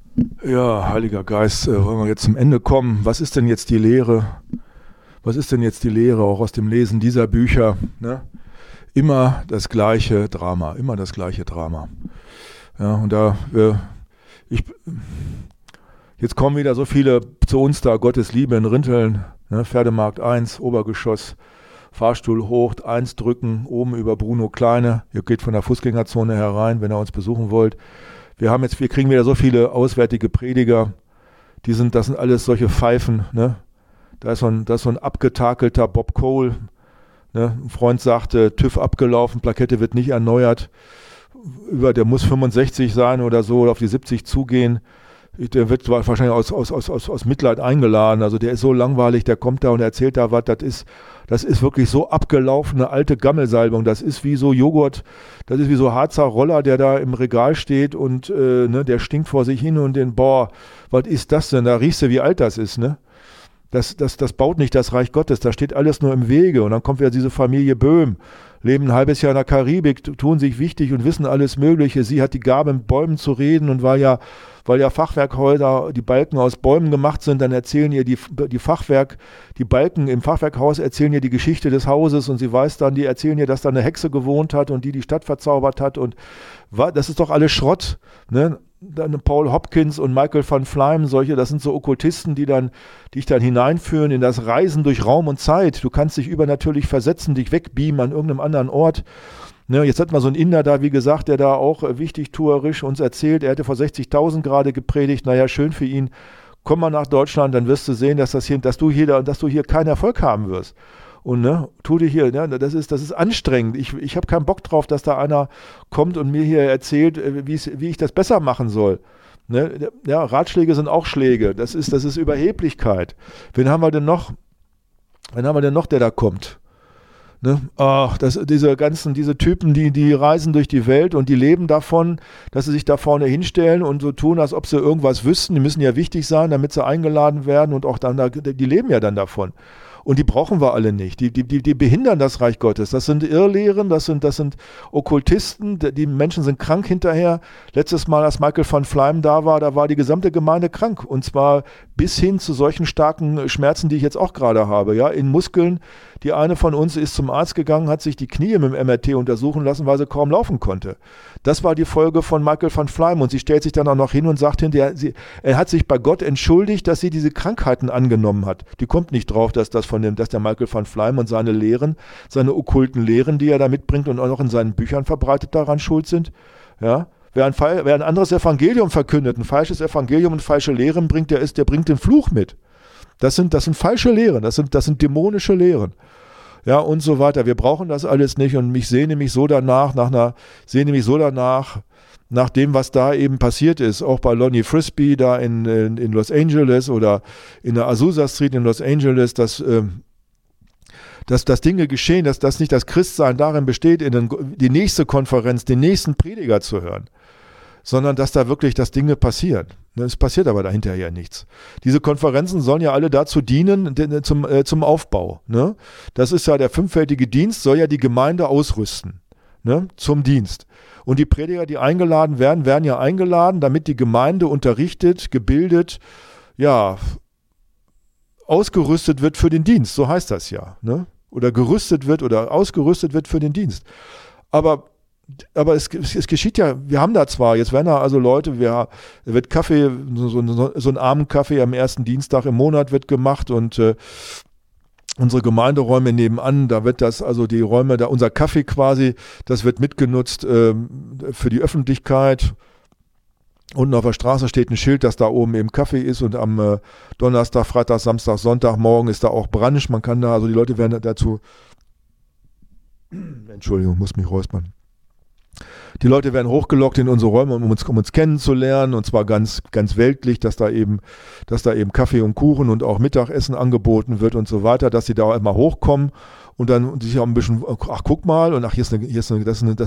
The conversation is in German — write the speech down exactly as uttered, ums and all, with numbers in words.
Ja, Heiliger Geist, äh, wollen wir jetzt zum Ende kommen? Was ist denn jetzt die Lehre? Was ist denn jetzt die Lehre auch aus dem Lesen dieser Bücher? Ne? Immer das gleiche Drama, immer das gleiche Drama. Ja, und da, äh, ich, jetzt kommen wieder so viele zu uns da, Gottes Liebe in Rinteln, ne? Pferdemarkt eins, Obergeschoss, Fahrstuhl hoch, eins drücken, oben über Bruno Kleine. Ihr geht von der Fußgängerzone herein, wenn ihr uns besuchen wollt. Wir haben jetzt, wir kriegen wieder so viele auswärtige Prediger, die sind, das sind alles solche Pfeifen, ne? Da ist so ein, da ist so ein abgetakelter Bob Cole, ne? Ein Freund sagte, TÜV abgelaufen, Plakette wird nicht erneuert, über, der muss fünfundsechzig sein oder so, oder auf die siebzig zugehen. Der wird wahrscheinlich aus, aus, aus, aus, aus Mitleid eingeladen, also der ist so langweilig, der kommt da und erzählt da was, das ist, das ist wirklich so abgelaufene alte Gammelsalbung, das ist wie so Joghurt, das ist wie so Harzer Roller, der da im Regal steht und äh, ne, der stinkt vor sich hin und den, boah, was ist das denn, da riechst du, wie alt das ist, ne? Das, das, das baut nicht das Reich Gottes, da steht alles nur im Wege und dann kommt wieder diese Familie Böhm, leben ein halbes Jahr in der Karibik, tun sich wichtig und wissen alles Mögliche. Sie hat die Gabe, mit Bäumen zu reden und weil ja, weil ja Fachwerkhäuser, die Balken aus Bäumen gemacht sind, dann erzählen ihr die, die Fachwerk, die Balken im Fachwerkhaus erzählen ihr die Geschichte des Hauses und sie weiß dann, die erzählen ihr, dass da eine Hexe gewohnt hat und die die Stadt verzaubert hat und das ist doch alles Schrott, ne? Dann Paul Hopkins und Michael van Fleim, solche, das sind so Okkultisten, die dann, die dich dann hineinführen in das Reisen durch Raum und Zeit. Du kannst dich übernatürlich versetzen, dich wegbeamen an irgendeinem anderen Ort. Ne, jetzt hat man so einen Inder da, wie gesagt, der da auch äh, wichtig tuerisch uns erzählt, er hätte vor sechzigtausend gerade gepredigt, naja, schön für ihn. Komm mal nach Deutschland, dann wirst du sehen, dass, das hier, dass, du, hier, dass du hier keinen Erfolg haben wirst. Und ne, tu dir hier, ne, das ist, das ist anstrengend. Ich, ich habe keinen Bock drauf, dass da einer kommt und mir hier erzählt, wie ich das besser machen soll. Ne, ja, Ratschläge sind auch Schläge. Das ist, das ist Überheblichkeit. Wen haben wir denn noch? Wen haben wir denn noch, der da kommt? Ne? Ach, das, diese ganzen, diese Typen, die, die reisen durch die Welt und die leben davon, dass sie sich da vorne hinstellen und so tun, als ob sie irgendwas wüssten. Die müssen ja wichtig sein, damit sie eingeladen werden und auch dann, da, die leben ja dann davon. Und die brauchen wir alle nicht. Die, die, die, die behindern das Reich Gottes. Das sind Irrlehren, das sind, das sind Okkultisten. Die Menschen sind krank hinterher. Letztes Mal, als Michael van Fleim da war, da war die gesamte Gemeinde krank. Und zwar bis hin zu solchen starken Schmerzen, die ich jetzt auch gerade habe. Ja, in Muskeln. Die eine von uns ist zum Arzt gegangen, hat sich die Knie mit dem M R T untersuchen lassen, weil sie kaum laufen konnte. Das war die Folge von Michael van Fleim. Und sie stellt sich dann auch noch hin und sagt hinterher, sie, er hat sich bei Gott entschuldigt, dass sie diese Krankheiten angenommen hat. Die kommt nicht drauf, dass das von dem, dass der Michael van Fleim und seine Lehren, seine okkulten Lehren, die er da mitbringt und auch noch in seinen Büchern verbreitet, daran schuld sind. Ja. Wer ein, wer ein anderes Evangelium verkündet, ein falsches Evangelium und falsche Lehren bringt, der ist, der bringt den Fluch mit. Das sind, das sind falsche Lehren, das sind, das sind dämonische Lehren. Ja, und so weiter. Wir brauchen das alles nicht und ich sehne mich so danach, nach einer, sehne mich so danach, nach dem, was da eben passiert ist, auch bei Lonnie Frisbee da in, in, in Los Angeles oder in der Azusa Street in Los Angeles, dass, ähm, dass, dass Dinge geschehen, dass, dass nicht das Christsein darin besteht, in den, die nächste Konferenz, den nächsten Prediger zu hören, sondern dass da wirklich, dass Dinge passieren. Es passiert aber dahinter ja nichts. Diese Konferenzen sollen ja alle dazu dienen, zum, äh, zum Aufbau. Ne? Das ist ja der fünffältige Dienst, soll ja die Gemeinde ausrüsten, ne? Zum Dienst. Und die Prediger, die eingeladen werden, werden ja eingeladen, damit die Gemeinde unterrichtet, gebildet, ja, ausgerüstet wird für den Dienst, so heißt das ja. Ne? Oder gerüstet wird oder ausgerüstet wird für den Dienst. Aber Aber es, es geschieht ja, wir haben da zwar, jetzt werden da also Leute, wir, wird Kaffee, so, so, so ein Abendkaffee am ersten Dienstag im Monat wird gemacht und äh, unsere Gemeinderäume nebenan, da wird das, also die Räume, da unser Kaffee quasi, das wird mitgenutzt äh, für die Öffentlichkeit. Unten auf der Straße steht ein Schild, dass da oben eben Kaffee ist und am äh, Donnerstag, Freitag, Samstag, Sonntag, morgen ist da auch Brunch. Man kann da, also die Leute werden dazu, Entschuldigung, muss mich räuspern. Die Leute werden hochgelockt in unsere Räume, um uns, um uns kennenzulernen, und zwar ganz, ganz weltlich, dass da eben, dass da eben Kaffee und Kuchen und auch Mittagessen angeboten wird und so weiter, dass sie da auch immer hochkommen und dann sich auch ein bisschen, ach guck mal, und ach, hier ist eine, hier ist eine, das ist eine, das